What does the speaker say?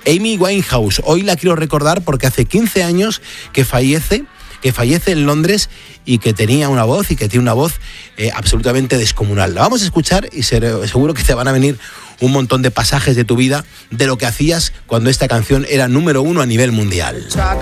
Amy Winehouse. Hoy la quiero recordar porque hace 15 años que fallece en Londres y que tenía una voz y que tiene una voz absolutamente descomunal. La vamos a escuchar y seguro que te van a venir un montón de pasajes de tu vida de lo que hacías cuando esta canción era número 1 a nivel mundial.